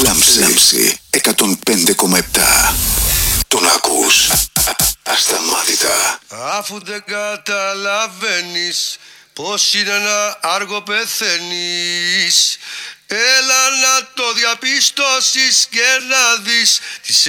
Λάμψη 105,7. Τον ακούς ασταμάτητα. Αφού δεν καταλαβαίνεις πως είναι να άργο πεθαίνεις, έλα να το διαπιστώσεις και να δεις τις